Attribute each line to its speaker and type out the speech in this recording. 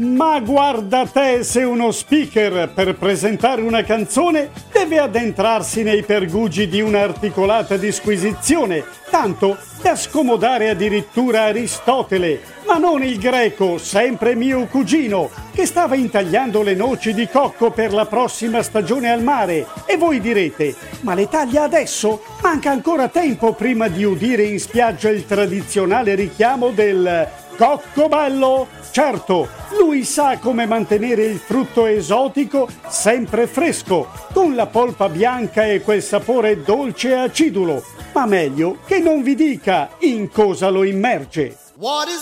Speaker 1: Ma guarda te se uno speaker per presentare una canzone deve addentrarsi nei pergugi di un'articolata disquisizione, tanto da scomodare addirittura Aristotele, ma non il greco, sempre mio cugino, che stava intagliando le noci di cocco per la prossima stagione al mare. E voi direte, ma le taglia adesso? Manca ancora tempo prima di udire in spiaggia il tradizionale richiamo del coccobello. Certo, lui sa come mantenere il frutto esotico sempre fresco, con la polpa bianca e quel sapore dolce e acidulo. Ma meglio che non vi dica in cosa lo immerge.